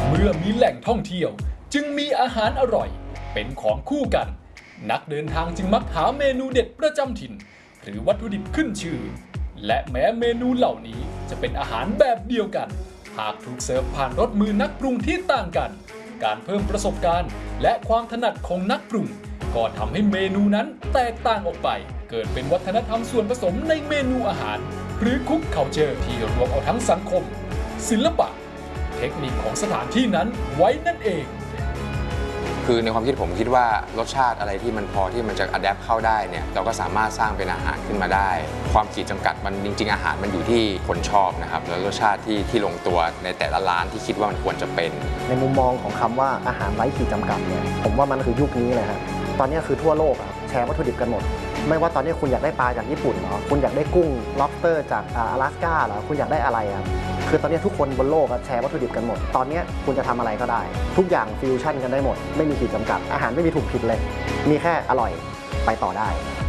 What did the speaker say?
เมื่อมีแหล่งท่องเที่ยวจึงมีอาหารอร่อยเป็นของคู่กันนักเดินทางจึงมักหาเมนูเด็ดประจำถิ่นหรือวัตถุดิบขึ้นชื่อและแม้เมนูเหล่านี้จะเป็นอาหารแบบเดียวกันหากถูกเสิร์ฟผ่านรสมือนักปรุงที่ต่างกันการเพิ่มประสบการณ์และความถนัดของนักปรุงก็ทำให้เมนูนั้นแตกต่างออกไปเกิดเป็นวัฒนธรรมส่วนผสมในเมนูอาหารหรือคุกเคาเจอร์ที่รวมเอาทั้งสังคมศิลปะเทคนิคของสถานที่นั้นไว้นั่นเองคือในความคิดผมคิดว่ารสชาติอะไรที่มันพอที่มันจะอัดแอปเข้าได้เนี่ยเราก็สามารถสร้างเป็นอาหารขึ้นมาได้ความขีดจำกัดมันจริงๆอาหารมันอยู่ที่คนชอบนะครับแล้วรสชาติที่ลงตัวในแต่ละร้านที่คิดว่ามันควรจะเป็นในมุมมองของคำว่าอาหารไร้ขีดจำกัดเนี่ยผมว่ามันคือยุคนี้เลยครับตอนนี้คือทั่วโลกแชร์วัตถุดิบกันหมดไม่ว่าตอนนี้คุณอยากได้ปลาจากญี่ปุ่นเหรอคุณอยากได้กุ้ง lobster จาก阿拉斯ก้าเหรอคุณอยากได้อะไรคือตอนนี้ทุกคนบนโลกแชร์วัตถุดิบกันหมดตอนนี้คุณจะทำอะไรก็ได้ทุกอย่างฟิวชั่นกันได้หมดไม่มีขีดจำกัดอาหารไม่มีถูกผิดเลยมีแค่อร่อยไปต่อได้